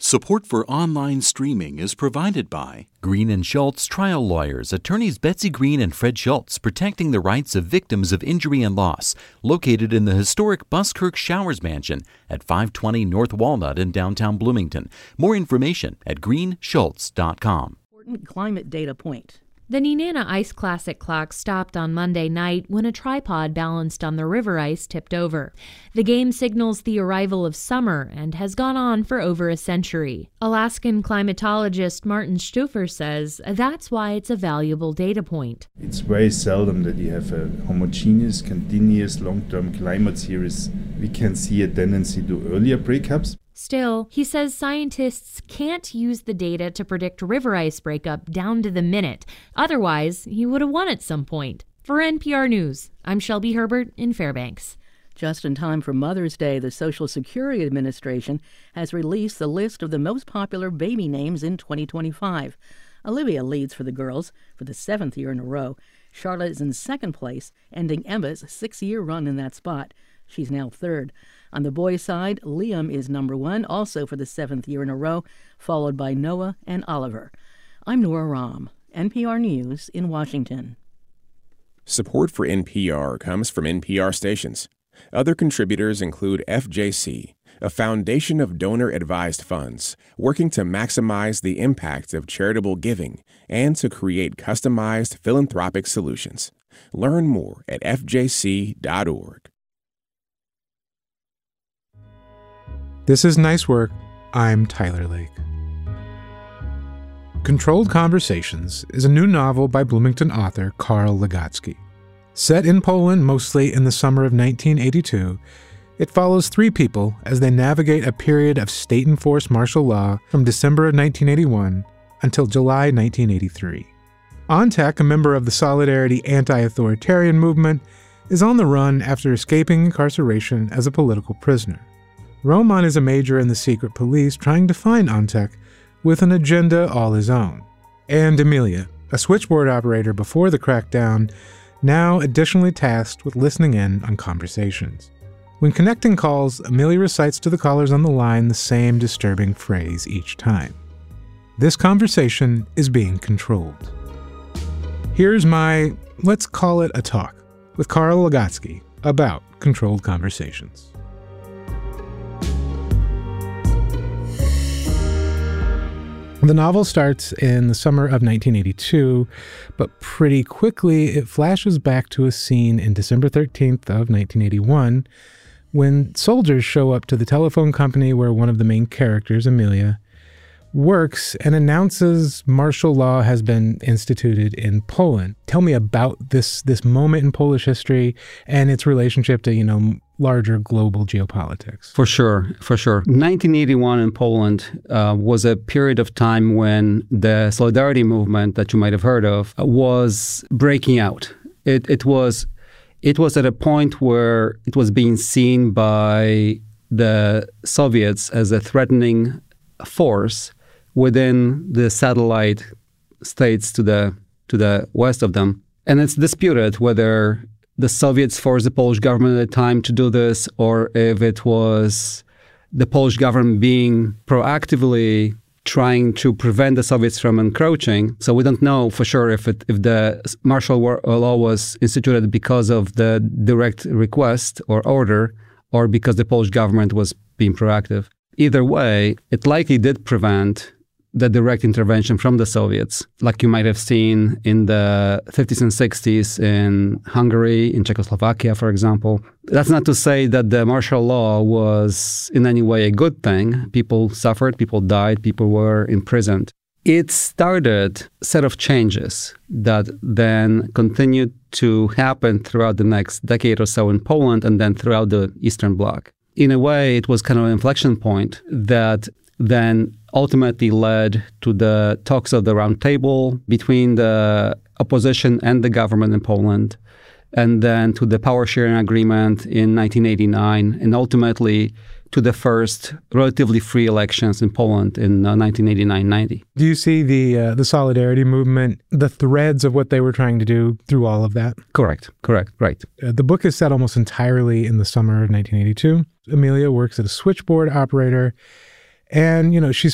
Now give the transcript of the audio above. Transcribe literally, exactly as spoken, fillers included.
Support for online streaming is provided by Green and Schultz Trial Lawyers, attorneys Betsy Green and Fred Schultz, protecting the rights of victims of injury and loss, located in the historic Buskirk Showers Mansion at five twenty North Walnut in downtown Bloomington. More information at green schultz dot com. Important climate data point. The Nenana Ice Classic clock stopped on Monday night when a tripod balanced on the river ice tipped over. The game signals the arrival of summer and has gone on for over a century. Alaskan climatologist Martin Stufer says that's why it's a valuable data point. It's very seldom that you have a homogeneous, continuous, long-term climate series. We can see a tendency to earlier breakups. Still, he says scientists can't use the data to predict river ice breakup down to the minute. Otherwise, he would have won at some point. For N P R News, I'm Shelby Herbert in Fairbanks. Just in time for Mother's Day, the Social Security Administration has released the list of the most popular baby names in twenty twenty-five. Olivia leads for the girls for the seventh year in a row. Charlotte is in second place, ending Emma's six-year run in that spot. She's now third. On the boys' side, Liam is number one, also for the seventh year in a row, followed by Noah and Oliver. I'm Nora Rahm, N P R News in Washington. Support for N P R comes from N P R stations. Other contributors include F J C, a foundation of donor-advised funds working to maximize the impact of charitable giving and to create customized philanthropic solutions. Learn more at f j c dot org. This is Nice Work. I'm Tyler Lake. Controlled Conversations is a new novel by Bloomington author Karl Legotsky. Set in Poland mostly in the summer of nineteen eighty-two, it follows three people as they navigate a period of state-enforced martial law from December of nineteen eighty-one until July nineteen eighty-three. Antek, a member of the Solidarity anti-authoritarian movement, is on the run after escaping incarceration as a political prisoner. Roman is a major in the secret police trying to find Antek with an agenda all his own. And Amelia, a switchboard operator before the crackdown, now additionally tasked with listening in on conversations. When connecting calls, Amelia recites to the callers on the line the same disturbing phrase each time. This conversation is being controlled. Here's my, let's call it a talk, with Karl Legotsky about controlled conversations. The novel starts in the summer of nineteen eighty-two, but pretty quickly it flashes back to a scene in December thirteenth of nineteen eighty-one when soldiers show up to the telephone company where one of the main characters, Amelia, works and announces martial law has been instituted in Poland. Tell me about this this moment in Polish history and its relationship to, you know, larger global geopolitics. For sure, for sure. nineteen eighty-one in Poland uh, was a period of time when the Solidarity movement that you might have heard of was breaking out. It, it was it was at a point where it was being seen by the Soviets as a threatening force within the satellite states to the to the west of them. And it's disputed whether the Soviets forced the Polish government at the time to do this, or if it was the Polish government being proactively trying to prevent the Soviets from encroaching. So we don't know for sure if it, if the martial law was instituted because of the direct request or order, or because the Polish government was being proactive. Either way, it likely did prevent the direct intervention from the Soviets, like you might have seen in the fifties and sixties in Hungary, in Czechoslovakia, for example. That's not to say that the martial law was in any way a good thing. People suffered, people died, people were imprisoned. It started a set of changes that then continued to happen throughout the next decade or so in Poland and then throughout the Eastern Bloc. In a way, it was kind of an inflection point that then ultimately led to the talks of the Round Table between the opposition and the government in Poland, and then to the power sharing agreement in nineteen eighty-nine, and ultimately to the first relatively free elections in Poland in uh, nineteen eighty-nine ninety. Do you see the uh, the Solidarity movement, the threads of what they were trying to do through all of that? Correct, correct, right. Uh, the book is set almost entirely in the summer of nineteen eighty-two. Amelia works as a switchboard operator, and, you know, she's